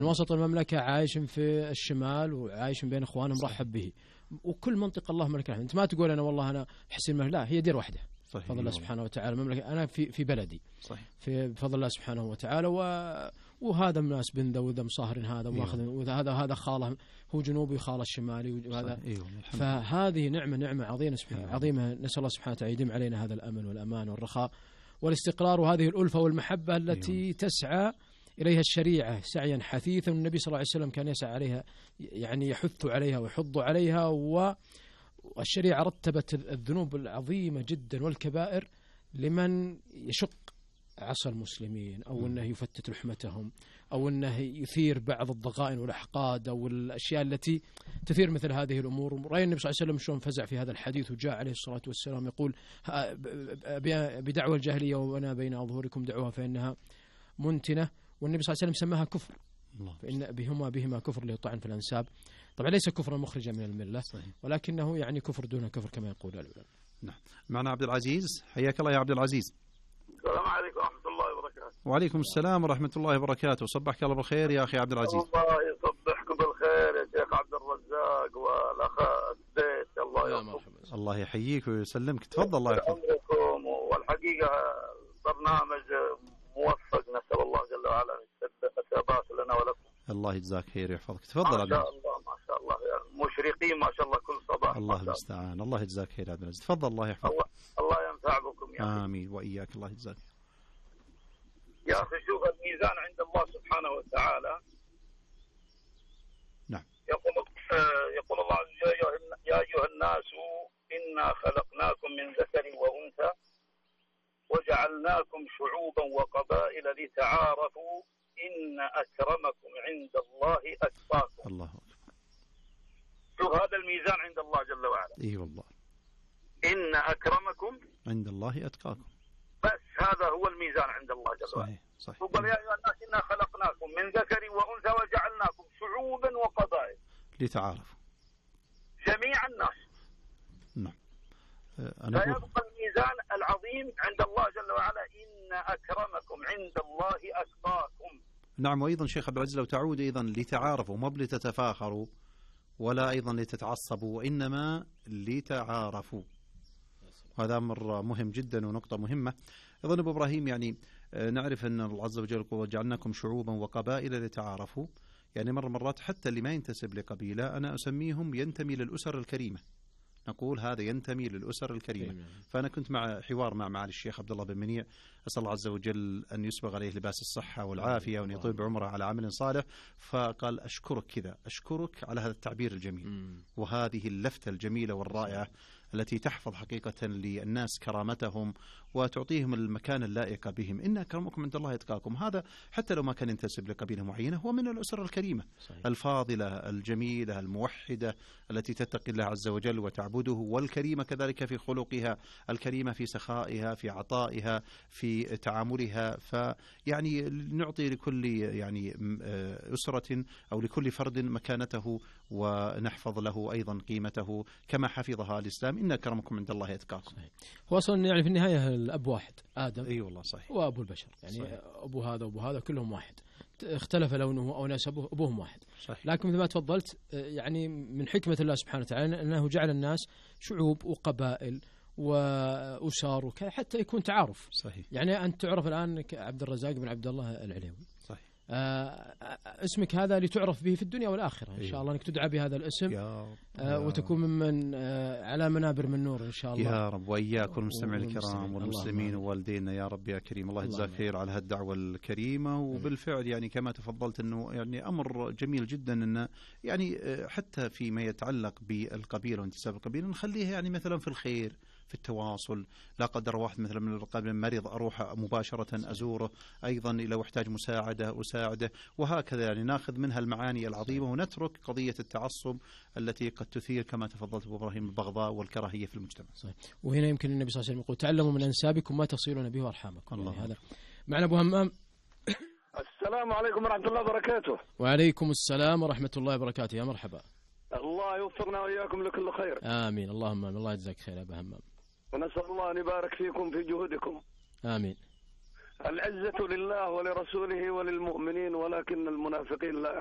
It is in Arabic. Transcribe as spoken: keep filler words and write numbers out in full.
من وسط المملكة عايش في الشمال وعايش بين إخوانه مرحب به، وكل منطقة الله ملك الحمد. أنت ما تقول أنا والله أنا حسين مهلا، لا، هي دير واحدة بفضل الله سبحانه وتعالى. المملكة أنا في في بلدي صحيح. في بفضل الله سبحانه وتعالى، و وهذا مناس بن ذا وذا مصاهر هذا واخذ وهذا هذا خاله هو جنوبي خاله الشمالي وهذا. فهذه نعمة نعمة عظيمة عظيمة، نسأل الله سبحانه وتعالى يديم علينا هذا الأمن والأمان والرخاء والاستقرار وهذه الألفة والمحبة التي تسعى إليها الشريعة سعيا حثيثا. النبي صلى الله عليه وسلم كان يسعى عليها، يعني يحث عليها ويحض عليها. والشريعة رتبت الذنوب العظيمة جدا والكبائر لمن يشق عصا المسلمين، أو أنه يفتت لحمتهم، أو أنه يثير بعض الضغائن والأحقاد أو الأشياء التي تثير مثل هذه الأمور. رأي النبي صلى الله عليه وسلم شلون فزع في هذا الحديث، وجاء عليه الصلاة والسلام يقول بدعوى الجاهلية وأنا بين أظهركم دعوها فإنها منتنة. والنبي صلى الله عليه وسلم سماها كفر، فإن بهما بهما كفر ليطعن في الأنساب. طبعا ليس كفرا مخرجا من الملة صحيح. ولكنه يعني كفر دون كفر كما يقول العلماء. نعم. معنا عبد العزيز، حياك الله يا عبد العزيز. السلام عليكم ورحمة الله وبركاته. وعليكم السلام ورحمة الله وبركاته. صبحك الله بالخير يا أخي عبد العزيز. الله يصبحكم بالخير يا شيخ عبد الرزاق والأخ السيد، الله يرحمه. الله يحييك ويسلمك، تفضل الله يحفظك. والحقيقة برنامج موفق، نسأل الله جل وعلا الثبات لنا ولكم. الله يجزاك خير ويحفظك، تفضل. ما شاء الله ما شاء الله يعني مشرقين ما شاء الله كل صباح. الله المستعان، الله يجزاك خير يا عبد العزيز، تفضل الله يحفظك. الله, الله ينفع بكم يا آمين. آمين وإياك، الله يجزاك. يا أخي شوف الميزان عند الله سبحانه وتعالى. نعم. يقول آه يقول الله عز وجل يا أيها الناس إنا خلقناكم من ذكر وأنثى وجعلناكم شعوبا وقبائل لتعارفوا إن أكرمكم عند الله أتقاكم. الله أكبر. شوف هذا الميزان عند الله جل وعلا. إي والله. إن أكرمكم عند الله أتقاكم. بس هذا هو الميزان عند الله جل وعلا. صحيح صحيح. قال يا أيها الناس إنا خلقناكم من ذكر وأنثى وجعلناكم شعوبا وقبائل لتعارفوا. جميع الناس. نعم. أنا فيبقى الميزان العظيم عند الله جل وعلا إن أكرمكم عند الله أتقاكم. نعم. وأيضا شيخ عبد العزيز لو تعود أيضا لتعارفوا، ما لتتفاخروا ولا أيضا لتتعصبوا، وإنما لتعارفوا. هذا أمر مهم جدا ونقطة مهمة. أيضا أبو إبراهيم يعني نعرف أن الله عز وجل يقول وجعلناكم شعوبا وقبائل لتعارفوا، يعني مرة مرات حتى اللي ما ينتسب لقبيلة أنا أسميهم ينتمي للأسر الكريمة، نقول هذا ينتمي للأسر الكريمة. فأنا كنت مع حوار مع معالي الشيخ عبد الله بن منيع، أسأل الله عز وجل أن يسبغ عليه لباس الصحة والعافية وأن يطيل بعمره على عمل صالح، فقال أشكرك كذا، أشكرك على هذا التعبير الجميل وهذه اللفتة الجميلة والرائعة التي تحفظ حقيقة للناس كرامتهم وتعطيهم المكان اللائق بهم. إن أكرمكم عند الله يتقاكم، هذا حتى لو ما كان ينتسب لقبيلة معينة هو من الأسر الكريمة صحيح. الفاضلة الجميلة الموحدة التي تتقي الله عز وجل وتعبده، والكريمة كذلك في خلقها، الكريمة في سخائها، في عطائها، في تعاملها. فيعني نعطي لكل يعني أسرة أو لكل فرد مكانته ونحفظ له أيضا قيمته كما حفظها الإسلام. إن أكرمكم عند الله يتقاكم. هو أصلا يعني في النهاية الأب واحد آدم. أي والله صحيح. وأبو البشر يعني صحيح. أبو هذا وأبو هذا كلهم واحد، اختلف لونه أو نسبه أبوهم واحد صحيح. لكن مثل ما تفضلت يعني من حكمة الله سبحانه وتعالى أنه جعل الناس شعوب وقبائل وأسار وكذا حتى يكون تعارف صحيح. يعني أنت تعرف الآن عبد الرزاق بن عبد الله العليوي صحيح. آه اسمك هذا لتعرف به في الدنيا والآخرة إن شاء الله، أنك تدعى بهذا الاسم يا آه وتكون ممن آه على منابر من نور إن شاء الله يا رب. وإياك والمستمعين الكرام والمسلمين ووالدينا يا رب يا كريم. الله يجزاك خير على هالدعوة الكريمة. وبالفعل يعني كما تفضلت أنه يعني أمر جميل جدا أنه يعني حتى فيما يتعلق بالقبيلة وانتساب القبيلة نخليها يعني مثلا في الخير، في التواصل. لا قدر واحد مثلا من القبيلة مريض أروح مباشرة أزوره، أيضا لو احتاج مساعدة أساعده، وهكذا يعني ناخذ منها المعاني العظيمة ونترك قضية التعصب التي قد تثير كما تفضلت أبو إبراهيم البغضاء والكراهية في المجتمع صحيح. وهنا يمكن النبي صلى الله عليه وسلم يقول تعلموا من أنسابكم ما تصيلون به وأرحامكم. الله يعني هذا معنا أبو همام. السلام عليكم ورحمة الله وبركاته. وعليكم السلام ورحمة الله وبركاته. يا مرحبا. الله يوفقنا وإياكم لكل خير. آمين. اللهم الله يجزاك خير يا أبو همام. ونسأل الله أن يبارك فيكم في جهودكم. آمين. العزة لله ولرسوله وللمؤمنين ولكن المنافقين لا